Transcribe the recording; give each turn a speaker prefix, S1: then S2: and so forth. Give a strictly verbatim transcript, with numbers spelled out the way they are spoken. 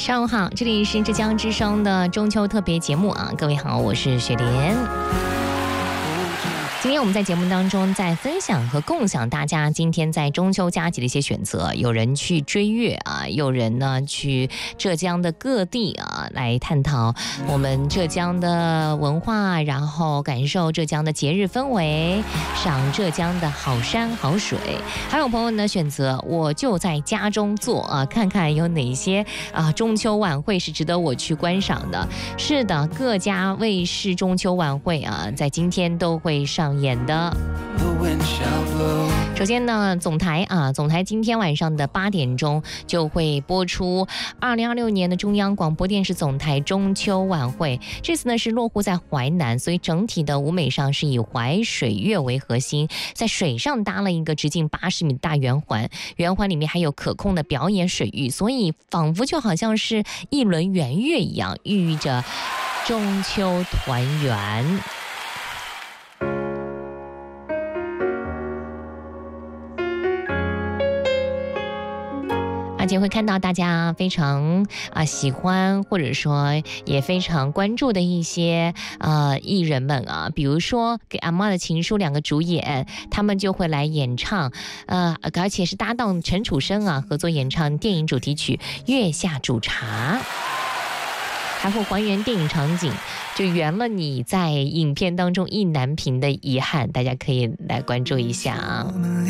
S1: 上午好，这里是浙江之声的中秋特别节目啊，各位好，我是雪莲。今天我们在节目当中在分享和共享大家今天在中秋佳节的一些选择，有人去追月啊，有人呢去浙江的各地啊来探讨我们浙江的文化，然后感受浙江的节日氛围，赏浙江的好山好水。还有朋友呢选择我就在家中做啊，看看有哪些啊中秋晚会是值得我去观赏的。是的，各家卫视中秋晚会啊，在今天都会上演的。首先呢，总台啊，总台今天晚上的八点钟就会播出二零二六年的中央广播电视总台中秋晚会。这次呢是落户在淮南，所以整体的舞美上是以淮水月为核心，在水上搭了一个直径八十米的大圆环，圆环里面还有可控的表演水域，所以仿佛就好像是一轮圆月一样，寓意着中秋团圆。而且会看到大家非常啊喜欢，或者说也非常关注的一些呃艺人们啊，比如说《给阿嬷的情书》两个主演，他们就会来演唱，呃，而且是搭档陈楚生啊合作演唱电影主题曲《月下煮茶》。还会还原电影场景，就圆了你在影片当中意难平的遗憾，大家可以来关注一下啊。